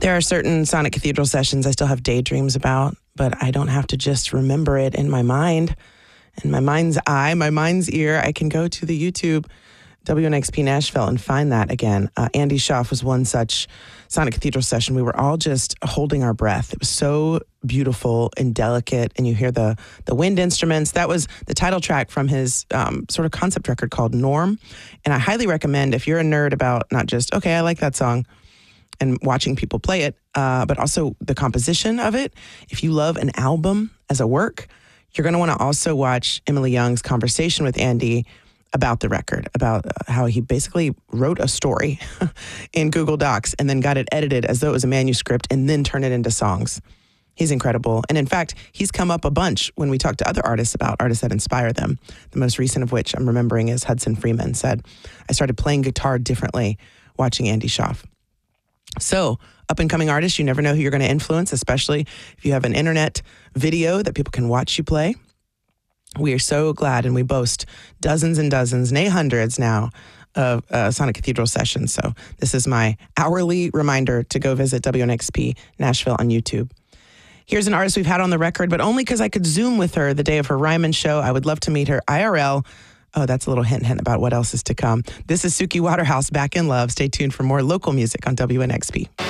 There are certain Sonic Cathedral sessions I still have daydreams about, but I don't have to just remember it in my mind, in my mind's eye, my mind's ear. I can go to the YouTube WNXP Nashville and find that again. Andy Schaaf was one such Sonic Cathedral session. We were all just holding our breath. It was so beautiful and delicate, and you hear the wind instruments. That was the title track from his sort of concept record called Norm. And I highly recommend, if you're a nerd about not just, okay, I like that song, and watching people play it, but also the composition of it. If you love an album as a work, you're going to want to also watch Emily Young's conversation with Andy about the record, about how he basically wrote a story in Google Docs and then got it edited as though it was a manuscript and then turned it into songs. He's incredible. And in fact, he's come up a bunch when we talk to other artists about artists that inspire them. The most recent of which I'm remembering is Hudson Freeman said, I started playing guitar differently watching Andy Schaaf. So, up-and-coming artists, you never know who you're going to influence, especially if you have an internet video that people can watch you play. We are so glad, and we boast dozens and dozens, nay hundreds now, of Sonic Cathedral sessions. So this is my hourly reminder to go visit WNXP Nashville on YouTube. Here's an artist we've had on the record, but only because I could Zoom with her the day of her Ryman show. I would love to meet her IRL. Oh, that's a little hint about what else is to come. This is Suki Waterhouse, Back in Love. Stay tuned for more local music on WNXP.